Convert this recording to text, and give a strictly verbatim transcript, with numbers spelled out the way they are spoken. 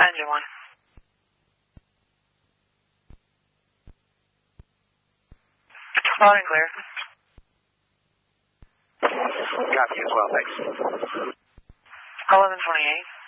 Engine one. Loud and clear. Copy as well, thanks. eleven twenty-eight.